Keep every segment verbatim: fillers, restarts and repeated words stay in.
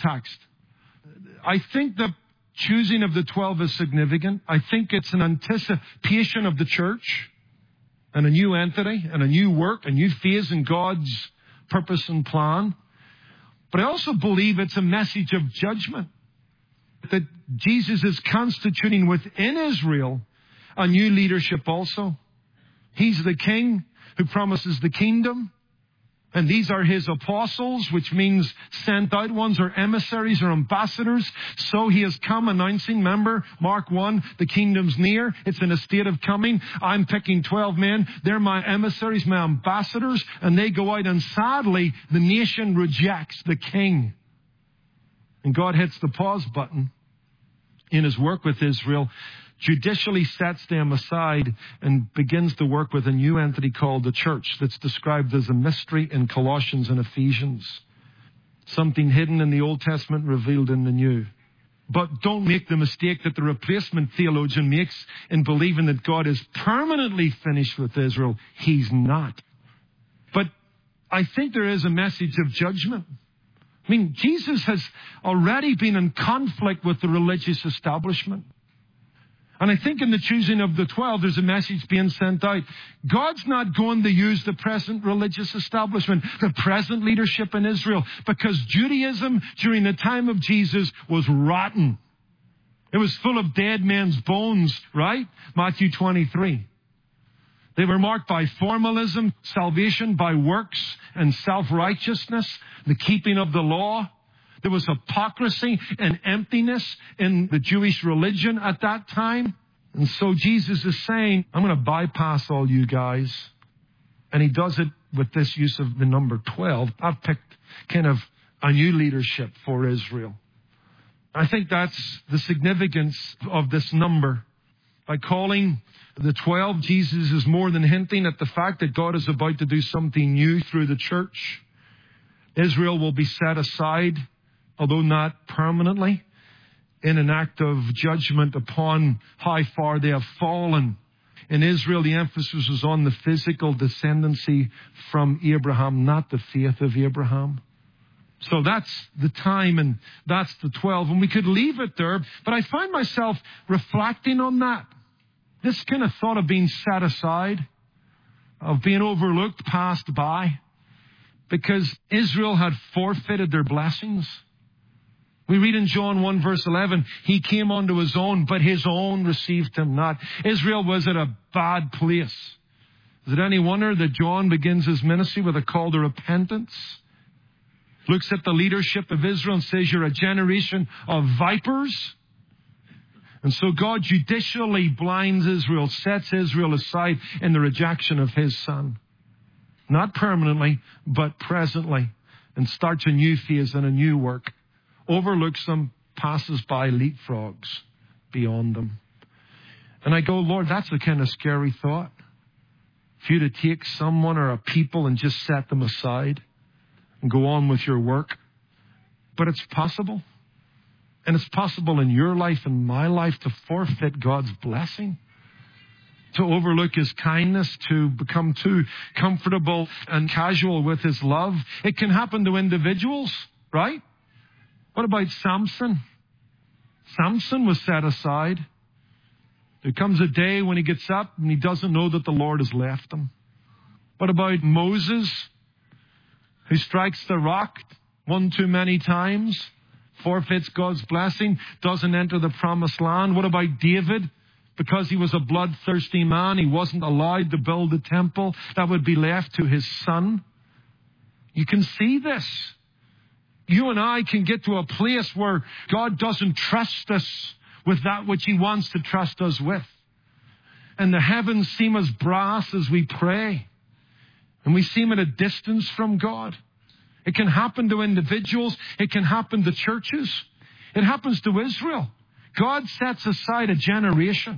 text. I think the choosing of the twelve is significant. I think it's an anticipation of the church and a new entity and a new work, a new phase in God's purpose and plan. But I also believe it's a message of judgment, that Jesus is constituting within Israel a new leadership also. He's the king who promises the kingdom. And these are his apostles, which means sent out ones or emissaries or ambassadors. So he has come announcing, remember, Mark one, the kingdom's near. It's in a state of coming. I'm picking twelve men. They're my emissaries, my ambassadors. And they go out, and sadly, the nation rejects the king. And God hits the pause button in his work with Israel, judicially sets them aside, and begins to work with a new entity called the church that's described as a mystery in Colossians and Ephesians. Something hidden in the Old Testament, revealed in the New. But don't make the mistake that the replacement theologian makes in believing that God is permanently finished with Israel. He's not. But I think there is a message of judgment. I mean, Jesus has already been in conflict with the religious establishment. And I think in the choosing of the twelve, there's a message being sent out. God's not going to use the present religious establishment, the present leadership in Israel, because Judaism during the time of Jesus was rotten. It was full of dead men's bones, right? Matthew twenty-three. They were marked by formalism, salvation by works, and self-righteousness, the keeping of the law. There was hypocrisy and emptiness in the Jewish religion at that time. And so Jesus is saying, I'm going to bypass all you guys. And he does it with this use of the number twelve. I've picked kind of a new leadership for Israel. I think that's the significance of this number. By calling the twelve, Jesus is more than hinting at the fact that God is about to do something new through the church. Israel will be set aside, although not permanently, in an act of judgment upon how far they have fallen. In Israel, the emphasis was on the physical descendancy from Abraham, not the faith of Abraham. So that's the time, and that's the twelve. And we could leave it there, but I find myself reflecting on that. This kind of thought of being set aside, of being overlooked, passed by, because Israel had forfeited their blessings. We read in John one verse eleven, he came unto his own, but his own received him not. Israel was at a bad place. Is it any wonder that John begins his ministry with a call to repentance? Looks at the leadership of Israel and says, you're a generation of vipers. And so God judicially blinds Israel, sets Israel aside in the rejection of his son. Not permanently, but presently. And starts a new phase and a new work. Overlooks them, passes by, leapfrogs beyond them. And I go, Lord, that's a kind of scary thought. For you to take someone or a people and just set them aside and go on with your work. But it's possible. And it's possible in your life and my life to forfeit God's blessing, to overlook his kindness, to become too comfortable and casual with his love. It can happen to individuals, right? What about Samson? Samson was set aside. There comes a day when he gets up and he doesn't know that the Lord has left him. What about Moses, who strikes the rock one too many times, forfeits God's blessing, doesn't enter the promised land? What about David? Because he was a bloodthirsty man, he wasn't allowed to build the temple. That would be left to his son. You can see this. You and I can get to a place where God doesn't trust us with that which he wants to trust us with. And the heavens seem as brass as we pray. And we seem at a distance from God. It can happen to individuals. It can happen to churches. It happens to Israel. God sets aside a generation.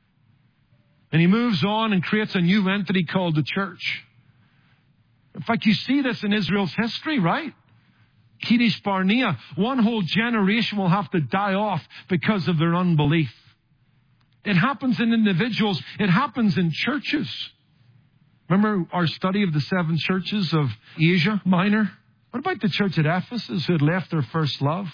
And he moves on and creates a new entity called the church. In fact, you see this in Israel's history, right? Kadesh Barnea, one whole generation will have to die off because of their unbelief. It happens in individuals. It happens in churches. Remember our study of the seven churches of Asia Minor? What about the church at Ephesus who had left their first love?